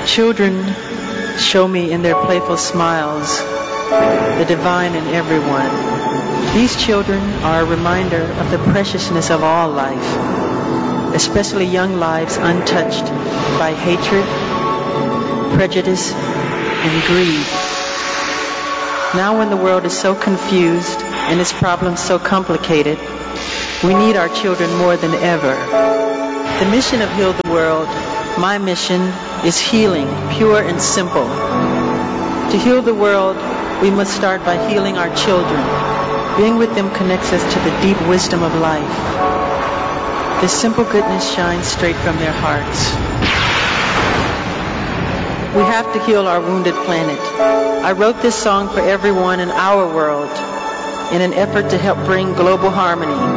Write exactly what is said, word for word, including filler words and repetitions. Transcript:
Children show me in their playful smiles the divine in everyone. These children are a reminder of the preciousness of all life, especially young lives untouched by hatred, prejudice, and greed. Now when the world is so confused and its problems so complicated, we need our children more than ever. The mission of Heal the World, my mission, is healing, pure and simple. To heal the world, we must start by healing our children. Being with them connects us to the deep wisdom of life. This simple goodness shines straight from their hearts. We have to heal our wounded planet. I wrote this song for everyone in our world in an effort to help bring global harmony.